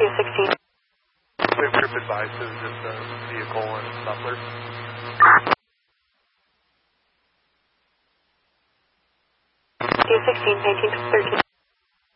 216. We have trip advised, it was just a vehicle and Butler. 216, 1913.